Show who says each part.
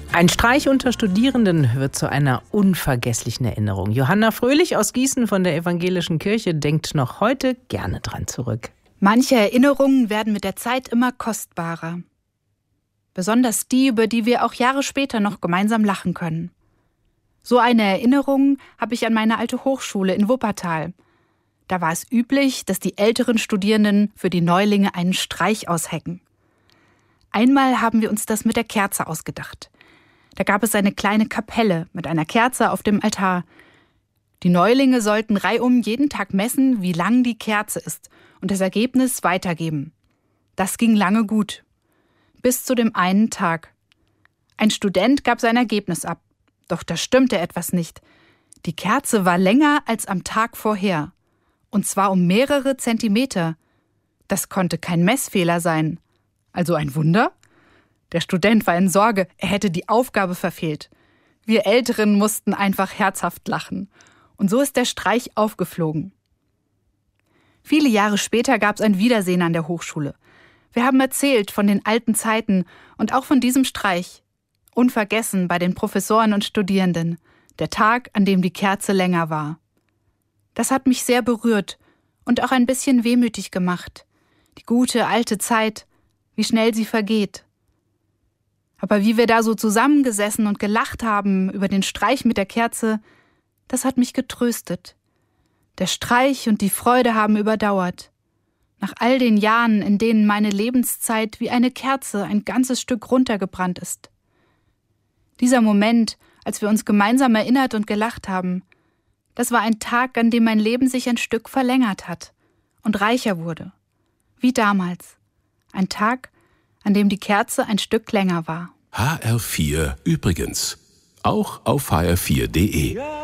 Speaker 1: Ein Streich unter Studierenden wird zu einer unvergesslichen Erinnerung. Johanna Fröhlich aus Gießen von der Evangelischen Kirche denkt noch heute gerne dran zurück.
Speaker 2: Manche Erinnerungen werden mit der Zeit immer kostbarer. Besonders die, über die wir auch Jahre später noch gemeinsam lachen können. So eine Erinnerung habe ich an meine alte Hochschule in Wuppertal. Da war es üblich, dass die älteren Studierenden für die Neulinge einen Streich aushecken. Einmal haben wir uns das mit der Kerze ausgedacht. Da gab es eine kleine Kapelle mit einer Kerze auf dem Altar. Die Neulinge sollten reihum jeden Tag messen, wie lang die Kerze ist und das Ergebnis weitergeben. Das ging lange gut. Bis zu dem einen Tag. Ein Student gab sein Ergebnis ab. Doch da stimmte etwas nicht. Die Kerze war länger als am Tag vorher. Und zwar um mehrere Zentimeter. Das konnte kein Messfehler sein. Also ein Wunder? Der Student war in Sorge, er hätte die Aufgabe verfehlt. Wir Älteren mussten einfach herzhaft lachen. Und so ist der Streich aufgeflogen. Viele Jahre später gab es ein Wiedersehen an der Hochschule. Wir haben erzählt von den alten Zeiten und auch von diesem Streich. Unvergessen bei den Professoren und Studierenden. Der Tag, an dem die Kerze länger war. Das hat mich sehr berührt und auch ein bisschen wehmütig gemacht. Die gute alte Zeit, wie schnell sie vergeht. Aber wie wir da so zusammengesessen und gelacht haben über den Streich mit der Kerze, das hat mich getröstet. Der Streich und die Freude haben überdauert. Nach all den Jahren, in denen meine Lebenszeit wie eine Kerze ein ganzes Stück runtergebrannt ist. Dieser Moment, als wir uns gemeinsam erinnert und gelacht haben, das war ein Tag, an dem mein Leben sich ein Stück verlängert hat und reicher wurde. Wie damals. Ein Tag, an dem die Kerze ein Stück länger war.
Speaker 3: HR4 übrigens. Auch auf hr4.de.